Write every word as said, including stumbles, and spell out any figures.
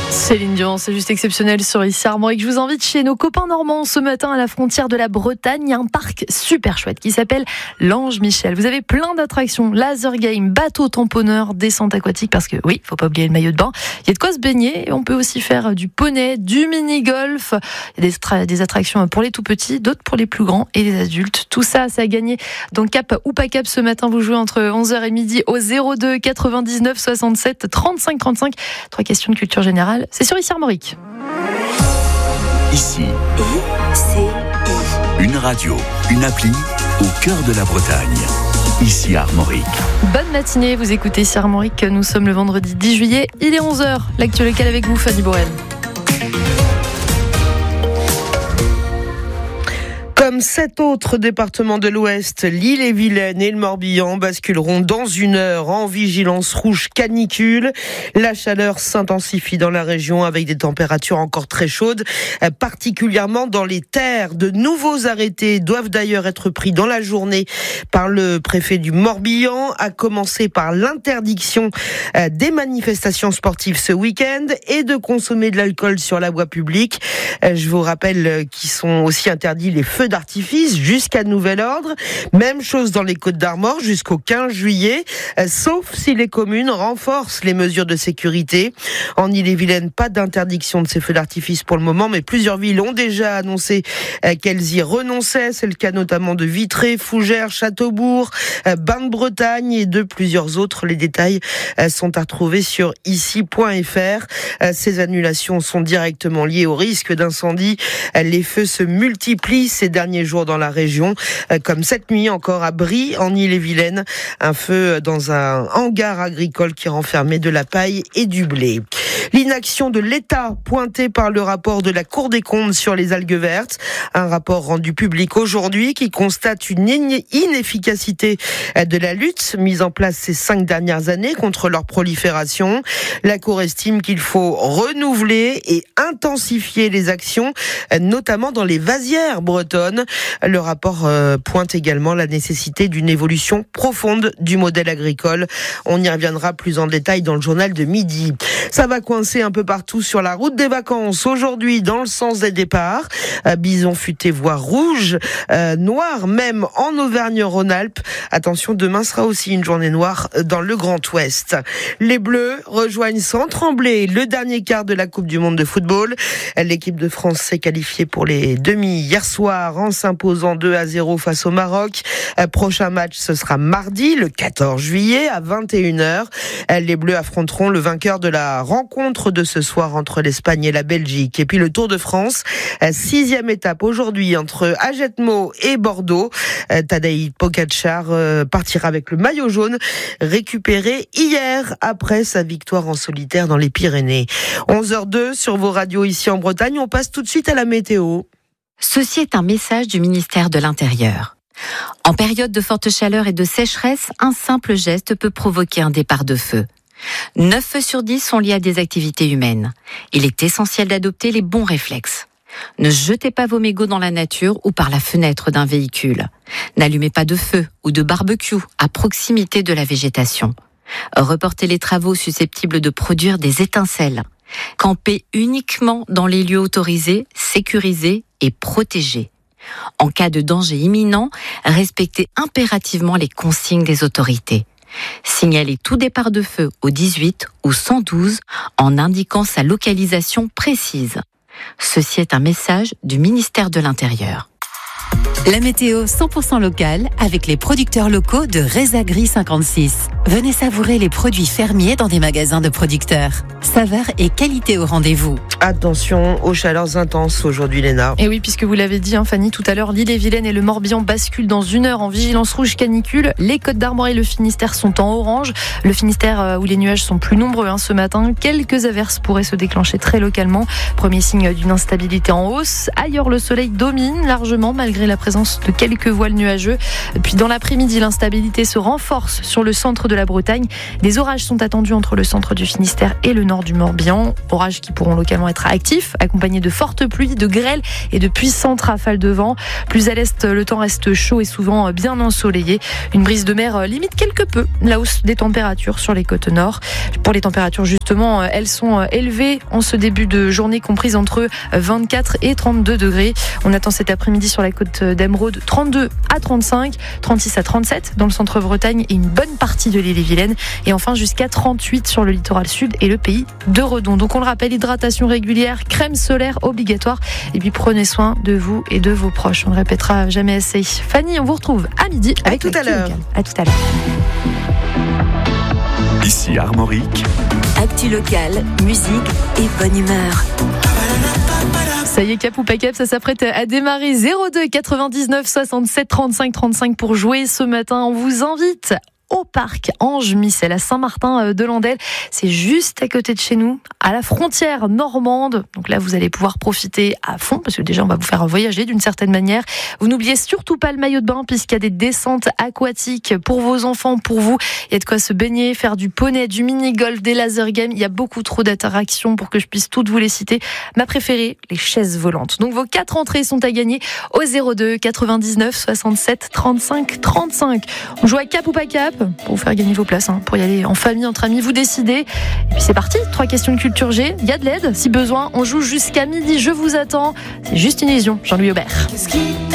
Céline Dion, c'est juste exceptionnel sur ici Armorique. Je vous invite chez nos copains normands ce matin à la frontière de la Bretagne. Il y a un parc super chouette qui s'appelle l'Ange Michel. Vous avez plein d'attractions, laser game, bateau tamponneur, descente aquatique, parce que oui, faut pas oublier le maillot de bain. Il y a de quoi se baigner et on peut aussi faire du poney, du mini-golf. Il y a des, tra- des attractions pour les tout petits, d'autres pour les plus grands et les adultes. Tout ça, c'est à gagner dans Cap ou pas Cap ce matin. Vous jouez entre onze heures et midi au zéro deux quatre-vingt-dix-neuf soixante-sept trente-cinq trente-cinq. Trois questions de culture générale. C'est sur ici Armorique. Ici, I C I. une radio, une appli au cœur de la Bretagne. Ici Armorique. Bonne matinée, vous écoutez ici Armorique. Nous sommes le vendredi dix juillet. Il est onze heures. L'actu local avec vous, Fanny Borel. Comme sept autres départements de l'Ouest, l'Ille-et-Vilaine et le Morbihan basculeront dans une heure en vigilance rouge canicule. La chaleur s'intensifie dans la région avec des températures encore très chaudes, particulièrement dans les terres. De nouveaux arrêtés doivent d'ailleurs être pris dans la journée par le préfet du Morbihan, à commencer par l'interdiction des manifestations sportives ce week-end et de consommer de l'alcool sur la voie publique. Je vous rappelle qu'ils sont aussi interdits les feux d'artifice jusqu'à nouvel ordre. Même chose dans les Côtes-d'Armor jusqu'au quinze juillet, sauf si les communes renforcent les mesures de sécurité. En Ille-et-Vilaine, pas d'interdiction de ces feux d'artifice pour le moment, mais plusieurs villes ont déjà annoncé qu'elles y renonçaient. C'est le cas notamment de Vitré, Fougères, Châteaubourg, Bain-de-Bretagne et de plusieurs autres. Les détails sont à retrouver sur ici point f r. Ces annulations sont directement liées au risque d'incendie. Les feux se multiplient ces derniers jours dans la région, comme cette nuit encore à Brie, en Ille-et-Vilaine. Un feu dans un hangar agricole qui renfermait de la paille et du blé. L'inaction de l'État pointée par le rapport de la Cour des comptes sur les algues vertes. Un rapport rendu public aujourd'hui qui constate une inefficacité de la lutte mise en place ces cinq dernières années contre leur prolifération. La Cour estime qu'il faut renouveler et intensifier les actions, notamment dans les vasières bretonnes. Le rapport euh, pointe également la nécessité d'une évolution profonde du modèle agricole. On y reviendra plus en détail dans le journal de midi. Ça va coincer un peu partout sur la route des vacances. Aujourd'hui, dans le sens des départs, euh, bison futé voire rouge, euh, noir même en Auvergne-Rhône-Alpes. Attention, demain sera aussi une journée noire dans le Grand Ouest. Les Bleus rejoignent sans trembler le dernier quart de la Coupe du Monde de football. L'équipe de France s'est qualifiée pour les demi hier soir en s'imposant deux à zéro face au Maroc. Prochain match, ce sera mardi, le quatorze juillet à vingt et une heures. Les Bleus affronteront le vainqueur de la rencontre de ce soir entre l'Espagne et la Belgique. Et puis le Tour de France, sixième étape aujourd'hui entre Ajetmo et Bordeaux. Tadej Pogačar partira avec le maillot jaune récupéré hier après sa victoire en solitaire dans les Pyrénées. onze heures deux sur vos radios ici en Bretagne. On passe tout de suite à la météo. Ceci est un message du ministère de l'Intérieur. En période de forte chaleur et de sécheresse, un simple geste peut provoquer un départ de feu. neuf feux sur dix sont liés à des activités humaines. Il est essentiel d'adopter les bons réflexes. Ne jetez pas vos mégots dans la nature ou par la fenêtre d'un véhicule. N'allumez pas de feu ou de barbecue à proximité de la végétation. Reportez les travaux susceptibles de produire des étincelles. Campez uniquement dans les lieux autorisés, sécurisés et protégés. En cas de danger imminent, respectez impérativement les consignes des autorités. Signalez tout départ de feu au dix-huit ou cent douze en indiquant sa localisation précise. Ceci est un message du ministère de l'Intérieur. La météo cent pour cent locale avec les producteurs locaux de Rezagri cinquante-six. Venez savourer les produits fermiers dans des magasins de producteurs. Saveur et qualité au rendez-vous. Attention aux chaleurs intenses aujourd'hui, Léna. Et oui, puisque vous l'avez dit, hein, Fanny, tout à l'heure, l'Ille-et-Vilaine et le Morbihan basculent dans une heure en vigilance rouge canicule. Les Côtes-d'Armor et le Finistère sont en orange. Le Finistère euh, où les nuages sont plus nombreux hein, ce matin. Quelques averses pourraient se déclencher très localement. Premier signe d'une instabilité en hausse. Ailleurs, le soleil domine largement malgré la présence présence de quelques voiles nuageux. Puis dans l'après-midi, l'instabilité se renforce sur le centre de la Bretagne. Des orages sont attendus entre le centre du Finistère et le nord du Morbihan. Orages qui pourront localement être actifs, accompagnés de fortes pluies, de grêles et de puissantes rafales de vent. Plus à l'est, le temps reste chaud et souvent bien ensoleillé. Une brise de mer limite quelque peu la hausse des températures sur les côtes nord. Pour les températures, justement, elles sont élevées en ce début de journée, comprises entre vingt-quatre et trente-deux degrés. On attend cet après-midi sur la côte d'Emeraude trente-deux à trente-cinq, trente-six à trente-sept dans le centre Bretagne et une bonne partie de l'île-et-Vilaine. Et enfin jusqu'à trente-huit sur le littoral sud et le pays de Redon. Donc on le rappelle, hydratation régulière, crème solaire obligatoire. Et puis prenez soin de vous et de vos proches. On ne répétera jamais assez. Fanny, on vous retrouve à midi avec tout à l'heure. À tout à l'heure. Ici Armorique. Actu locale, musique et bonne humeur. Ça y est, Cap ou pas Cap, ça s'apprête à démarrer. Zéro deux quatre-vingt-dix-neuf soixante-sept trente-cinq trente-cinq pour jouer ce matin. On vous invite au parc Ange Missel à Saint-Martin-de-Landelle. C'est juste à côté de chez nous, à la frontière normande. Donc là, vous allez pouvoir profiter à fond, parce que déjà, on va vous faire voyager d'une certaine manière. Vous n'oubliez surtout pas le maillot de bain, puisqu'il y a des descentes aquatiques pour vos enfants, pour vous. Il y a de quoi se baigner, faire du poney, du mini-golf, des laser games. Il y a beaucoup trop d'attractions pour que je puisse toutes vous les citer. Ma préférée, les chaises volantes. Donc vos quatre entrées sont à gagner au zéro deux quatre-vingt-dix-neuf soixante-sept trente-cinq trente-cinq. On joue à Cap ou pas Cap pour vous faire gagner vos places, hein, pour y aller en famille, entre amis, vous décidez. Et puis c'est parti, trois questions de culture G. Il y a de l'aide, si besoin. On joue jusqu'à midi, je vous attends. C'est juste une illusion, Jean-Louis Aubert.